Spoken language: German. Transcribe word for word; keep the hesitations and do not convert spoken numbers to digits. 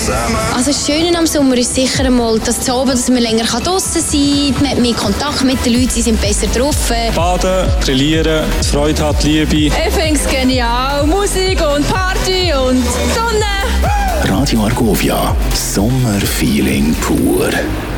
zusammen. Also das Schöne am Sommer ist sicher einmal, dass, zu oben, dass man länger draussen sein kann, man hat mehr Kontakt mit den Leuten, sie sind besser drauf. Baden, grillieren, die Freude hat, Liebe. Ich finde es genial. Musik und Party und Sonne. Radio Argovia, Sommerfeeling pur.